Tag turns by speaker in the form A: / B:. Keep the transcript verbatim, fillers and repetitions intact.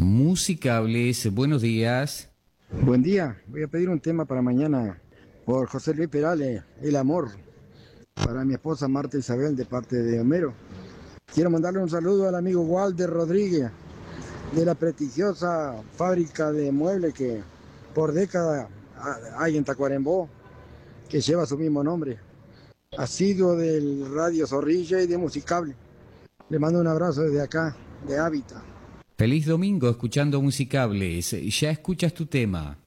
A: Musicables, buenos días.
B: Buen día, voy a pedir un tema para mañana por José Luis Perales, El Amor, para mi esposa Marta Isabel de parte de Homero. Quiero mandarle un saludo al amigo Walter Rodríguez de la prestigiosa fábrica de muebles que por décadas hay en Tacuarembó, que lleva su mismo nombre. Asiduo del Radio Zorrilla y de Musicable. Le mando un abrazo desde acá, de Hábitat.
A: Feliz domingo escuchando Musicables. Ya escuchas tu tema.